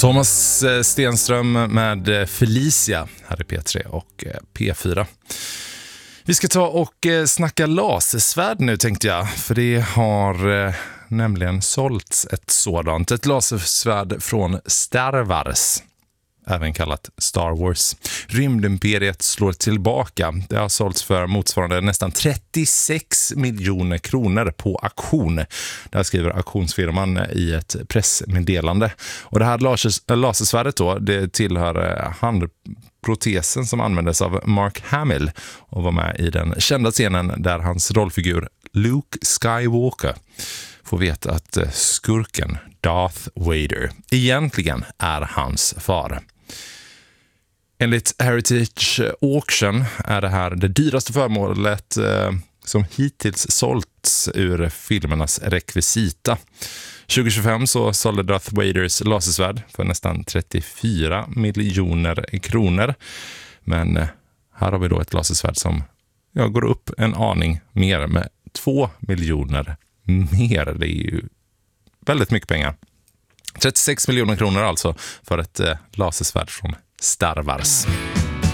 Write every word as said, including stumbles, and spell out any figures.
Thomas Stenström med Felicia här i P tre och P fyra. Vi ska ta och snacka lasersvärd nu, tänkte jag. För det har nämligen sålts ett sådant. Ett lasersvärd från Star Wars, även kallat Star Wars. Rymdimperiet slår tillbaka. Det har sålts för motsvarande nästan trettiosex miljoner kronor på auktion. Det här skriver auktionsfirman i ett pressmeddelande. Och det här lasers- lasersvärdet då, det tillhör handprotesen som användes av Mark Hamill och var med i den kända scenen där hans rollfigur Luke Skywalker får veta att skurken Darth Vader egentligen är hans far. Enligt Heritage Auction är det här det dyraste föremålet eh, som hittills sålts ur filmernas rekvisita. tjugo tjugofem så sålde Darth Vaders lasersvärd för nästan trettiofyra miljoner kronor. Men eh, här har vi då ett lasersvärd som ja, går upp en aning mer med två miljoner mer. Det är ju väldigt mycket pengar. trettiosex miljoner kronor alltså för ett eh, lasersvärd från Star Wars.